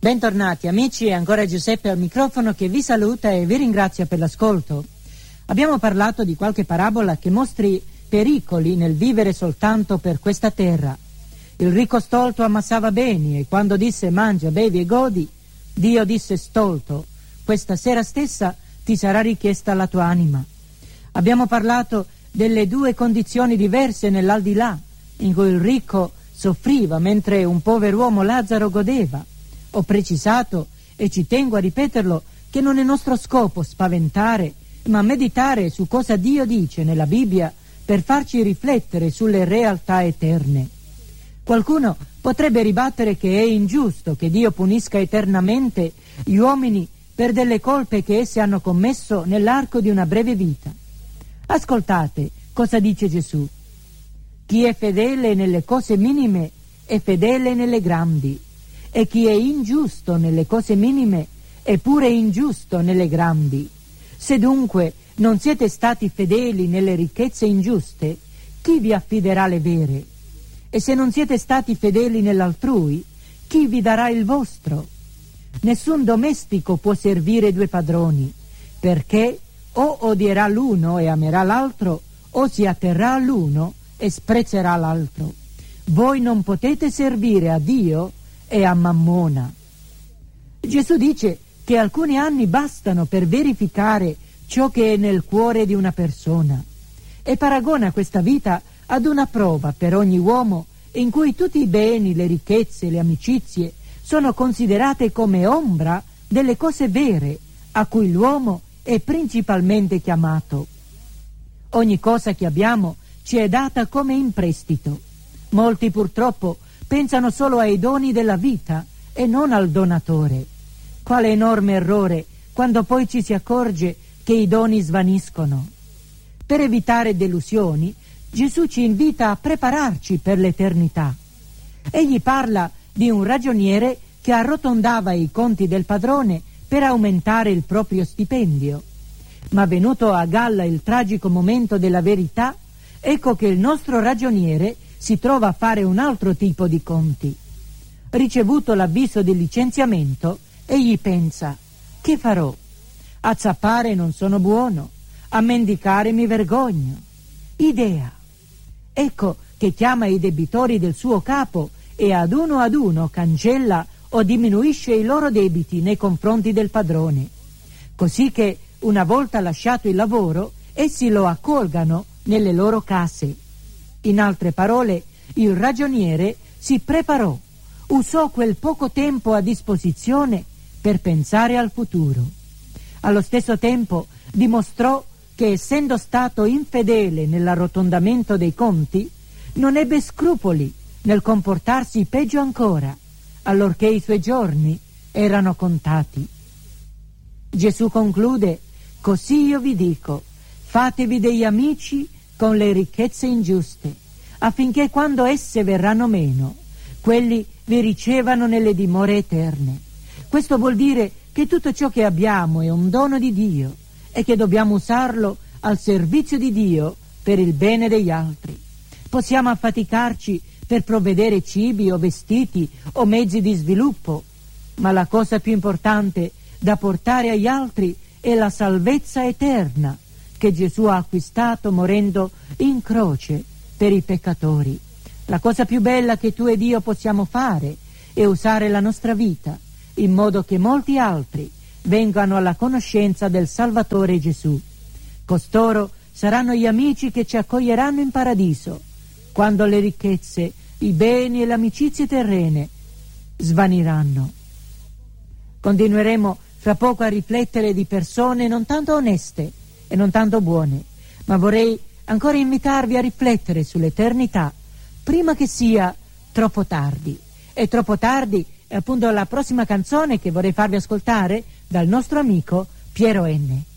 Bentornati amici, è ancora Giuseppe al microfono che vi saluta e vi ringrazia per l'ascolto. Abbiamo parlato di qualche parabola che mostri pericoli nel vivere soltanto per questa terra. Il ricco stolto ammassava beni e quando disse mangia, bevi e godi, Dio disse stolto, questa sera stessa ti sarà richiesta la tua anima. Abbiamo parlato delle due condizioni diverse nell'aldilà, in cui il ricco soffriva mentre un pover'uomo Lazzaro godeva. Ho precisato, e ci tengo a ripeterlo, che non è nostro scopo spaventare, ma meditare su cosa Dio dice nella Bibbia per farci riflettere sulle realtà eterne. Qualcuno potrebbe ribattere che è ingiusto che Dio punisca eternamente gli uomini per delle colpe che essi hanno commesso nell'arco di una breve vita. Ascoltate cosa dice Gesù. Chi è fedele nelle cose minime è fedele nelle grandi, e chi è ingiusto nelle cose minime è pure ingiusto nelle grandi. Se dunque non siete stati fedeli nelle ricchezze ingiuste, chi vi affiderà le vere? E se non siete stati fedeli nell'altrui, chi vi darà il vostro? Nessun domestico può servire due padroni, perché o odierà l'uno e amerà l'altro, o si atterrà all'uno e sprezzerà l'altro. Voi non potete servire a Dio e a Mammona. Gesù dice che alcuni anni bastano per verificare ciò che è nel cuore di una persona e paragona questa vita ad una prova per ogni uomo in cui tutti i beni, le ricchezze, le amicizie sono considerate come ombra delle cose vere a cui l'uomo è principalmente chiamato. Ogni cosa che abbiamo ci è data come in prestito. Molti purtroppo pensano solo ai doni della vita e non al donatore. Quale enorme errore quando poi ci si accorge che i doni svaniscono. Per evitare delusioni, Gesù ci invita a prepararci per l'eternità. Egli parla di un ragioniere che arrotondava i conti del padrone per aumentare il proprio stipendio. Ma venuto a galla il tragico momento della verità, ecco che il nostro ragioniere si trova a fare un altro tipo di conti. Ricevuto l'avviso di licenziamento, egli pensa: che farò? A zappare non sono buono, a mendicare mi vergogno. Idea. Ecco che chiama i debitori del suo capo e ad uno cancella o diminuisce i loro debiti nei confronti del padrone, così che una volta lasciato il lavoro essi lo accolgano nelle loro case. In altre parole, il ragioniere si preparò, usò quel poco tempo a disposizione per pensare al futuro. Allo stesso tempo dimostrò che, essendo stato infedele nell'arrotondamento dei conti, non ebbe scrupoli nel comportarsi peggio ancora, allorché i suoi giorni erano contati. Gesù conclude: così io vi dico, fatevi degli amici con le ricchezze ingiuste, affinché quando esse verranno meno, quelli vi ricevano nelle dimore eterne. Questo vuol dire che tutto ciò che abbiamo è un dono di Dio e che dobbiamo usarlo al servizio di Dio per il bene degli altri. Possiamo affaticarci per provvedere cibi o vestiti o mezzi di sviluppo, ma la cosa più importante da portare agli altri è la salvezza eterna che Gesù ha acquistato morendo in croce per i peccatori. La cosa più bella che tu ed io possiamo fare è usare la nostra vita in modo che molti altri vengano alla conoscenza del Salvatore Gesù. Costoro saranno gli amici che ci accoglieranno in paradiso, quando le ricchezze, i beni e le amicizie terrene svaniranno. Continueremo fra poco a riflettere di persone non tanto oneste e non tanto buone, ma vorrei ancora invitarvi a riflettere sull'eternità prima che sia troppo tardi. E troppo tardi è appunto la prossima canzone che vorrei farvi ascoltare dal nostro amico Piero N.